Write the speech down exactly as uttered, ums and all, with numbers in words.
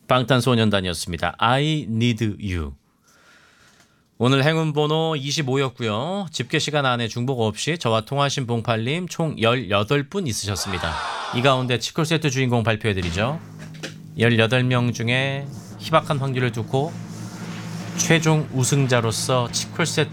방탄소년단이었습니다. I need you. 오늘 행운번호 이십오였고요. 집계 시간 안에 중복 없이 저와 통화하신 봉팔님 총 열여덟 분 있으셨습니다. 이 가운데 치콜 세트 주인공 발표해드리죠. 열여덟 명 중에 희박한 확률을 두고 최종 우승자로서 치콜 세트